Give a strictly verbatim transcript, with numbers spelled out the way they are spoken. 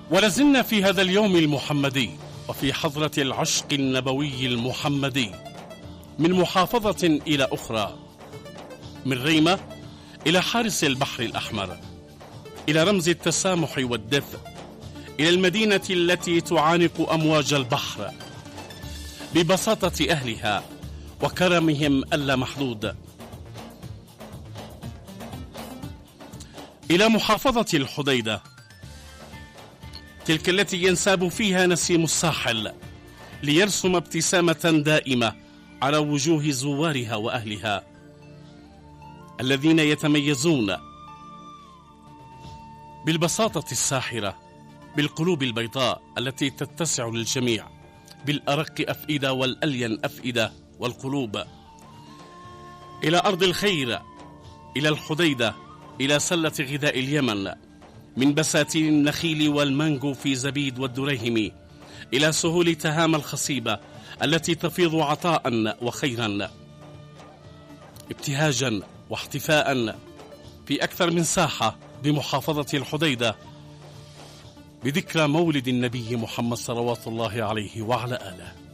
ولازلنا في هذا اليوم المحمدي وفي حضرة العشق النبوي المحمدي، من محافظة إلى أخرى، من ريمة إلى حارس البحر الأحمر، إلى رمز التسامح والدفء، إلى المدينة التي تعانق أمواج البحر ببساطة أهلها وكرمهم اللامحدود، إلى محافظة الحديدة، تلك التي ينساب فيها نسيم الساحل ليرسم ابتسامة دائمة على وجوه زوارها وأهلها الذين يتميزون بالبساطة الساحرة، بالقلوب البيضاء التي تتسع للجميع، بالأرق أفئدة والألين أفئدة والقلوب. إلى أرض الخير، إلى الحديدة، إلى سلة غذاء اليمن، من بساتين النخيل والمانجو في زبيد والدريهم، إلى سهول تهامة الخصيبة التي تفيض عطاء وخيرا، ابتهاجا واحتفاء في أكثر من ساحة بمحافظة الحديدة بذكرى مولد النبي محمد صلوات الله عليه وعلى آله.